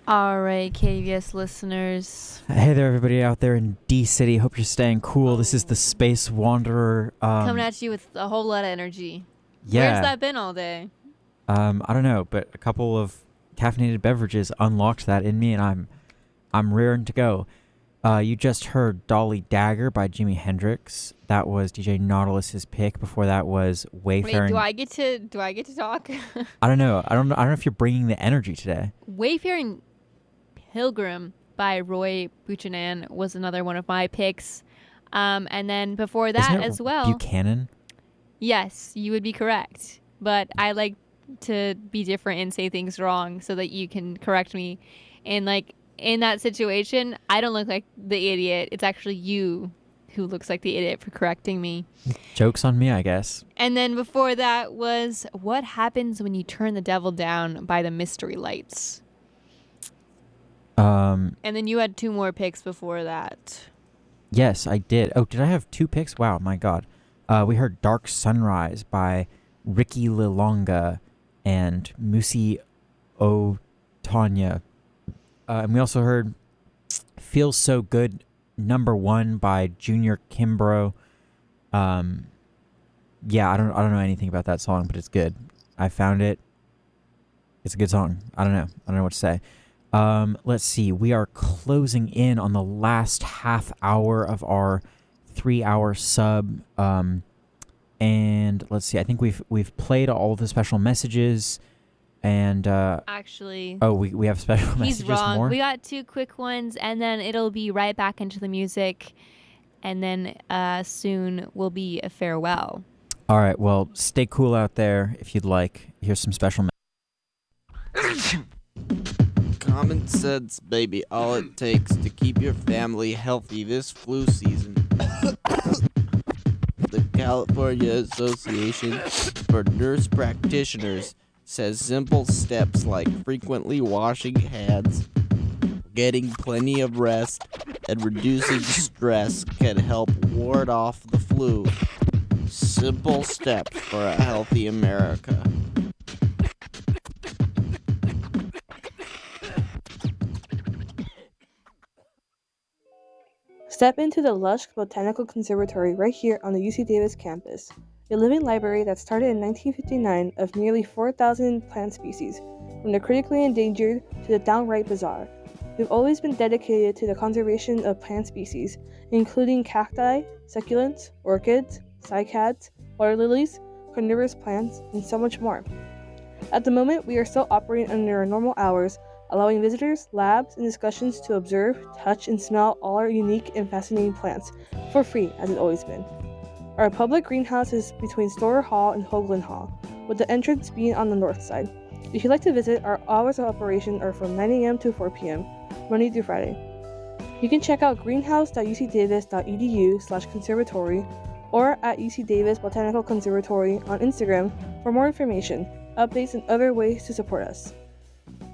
All right, KVS listeners. Hey there, everybody out there in D City. Hope you're staying cool. This is the Space Wanderer. Coming at you with a whole lot of energy. Yeah. Where's that been all day? I don't know, but a couple of caffeinated beverages unlocked that in me, and I'm raring to go. You just heard Dolly Dagger by Jimi Hendrix. That was DJ Nautilus's pick. Before that was Wayfaring. Wait, do I get to talk? I don't know. I don't know if you're bringing the energy today. Wayfaring Pilgrim by Roy Buchanan was another one of my picks. And then before that as well. Buchanan? Yes, you would be correct. But I like to be different and say things wrong so that you can correct me. And in that situation, I don't look like the idiot. It's actually you who looks like the idiot for correcting me. Joke's on me, I guess. And then before that was What Happens When You Turn the Devil Down by the Mystery Lights. And then you had two more picks before that. Yes, I did. Oh, did I have two picks? Wow, my God. We heard Dark Sunrise by Ricky Lilonga and Musi Otanya. And we also heard Feels So Good #1 by Junior Kimbrough. Yeah, I don't know anything about that song, but it's good. I found it. It's a good song. I don't know what to say. Let's see. We are closing in on the last half hour of our 3-hour sub. And let's see. I think we've played all the special messages. And actually, we have special messages. He's wrong. More? We got two quick ones, and then it'll be right back into the music, and then soon will be a farewell. All right. Well, stay cool out there if you'd like. Here's some special messages. Common sense, baby. All it takes to keep your family healthy this flu season. The California Association for Nurse Practitioners says simple steps like frequently washing hands, getting plenty of rest, and reducing stress can help ward off the flu. Simple steps for a healthy America. Step into the lush Botanical Conservatory right here on the UC Davis campus, a living library that started in 1959 of nearly 4,000 plant species, from the critically endangered to the downright bizarre. We've always been dedicated to the conservation of plant species, including cacti, succulents, orchids, cycads, water lilies, carnivorous plants, and so much more. At the moment, we are still operating under our normal hours, allowing visitors, labs, and discussions to observe, touch, and smell all our unique and fascinating plants, for free, as it's always been. Our public greenhouse is between Storer Hall and Hoagland Hall, with the entrance being on the north side. If you'd like to visit, our hours of operation are from 9 a.m. to 4 p.m., Monday through Friday. You can check out greenhouse.ucdavis.edu/conservatory or at UC Davis Botanical Conservatory on Instagram for more information, updates, and other ways to support us.